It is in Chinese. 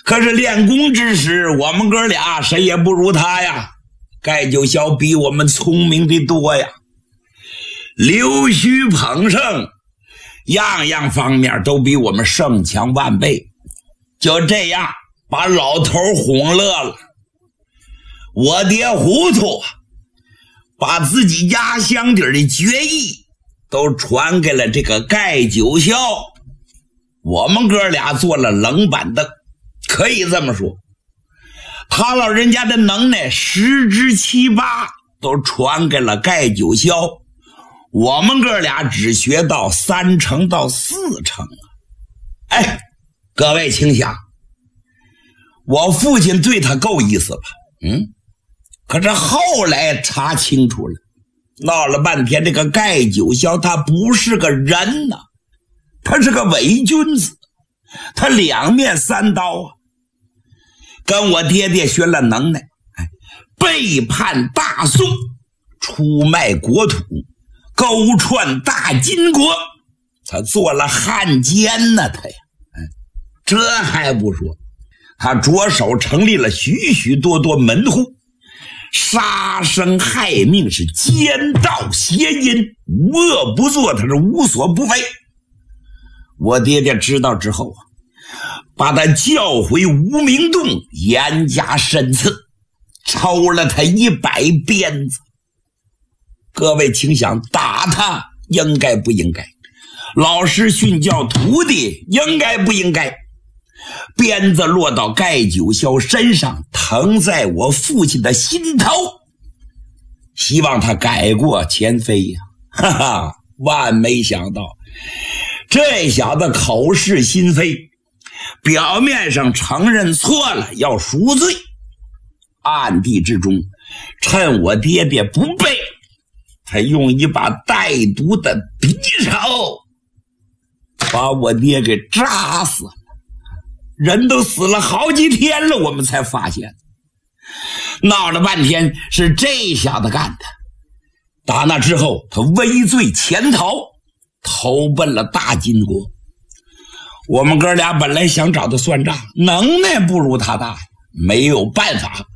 可是练功之时，我们哥俩谁也不如他呀。盖九霄比我们聪明的多呀，溜须捧胜，样样方面都比我们胜强万倍。就这样把老头哄乐了。我爹糊涂，把自己压箱底的决议都传给了这个盖九霄。我们哥俩做了冷板凳，可以这么说，他老人家的能耐10之7八都传给了盖九霄，我们哥俩只学到3成到4成。哎，各位请想，我父亲对他够意思吧？可是后来查清楚了，闹了半天，这个盖九霄他不是个人呐，他是个伪君子，他两面三刀啊，跟我爹爹学了能耐，背叛大宋，出卖国土，勾串大金国，他做了汉奸呢，他呀，这还不说，他着手成立了许许多多门户，杀生害命，是奸盗邪淫，无恶不作，他是无所不为。我爹爹知道之后啊，把他叫回无名洞，严加审刺，抽了他100鞭子。各位请想，打他应该不应该？老师训教徒弟应该不应该？鞭子落到盖九霄身上，疼在我父亲的心头，希望他改过前非呀！哈哈，万没想到，这小子口是心非，表面上承认错了要赎罪，暗地之中趁我爹爹不备，他用一把带毒的匕首把我爹给扎死了。人都死了好几天了，我们才发现，闹了半天是这小子干的。打那之后，他畏罪潜逃，投奔了大金国。我们哥俩本来想找他算账，能耐不如他大，没有办法，